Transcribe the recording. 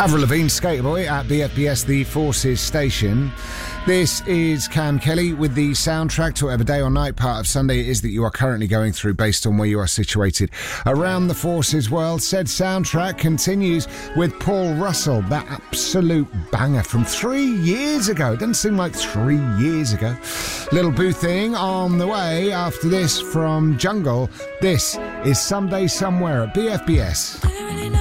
Avril Lavigne, Skater Boy at BFBS, the Forces station. This is Cam Kelly with the soundtrack to whatever day or night part of Sunday it is that you are currently going through based on where you are situated around the Forces world. Said soundtrack continues with Paul Russell, that absolute banger from 3 years ago. It doesn't seem like 3 years ago. Little Boo thing on the way after this from Jungle. This is Someday Somewhere at BFBS.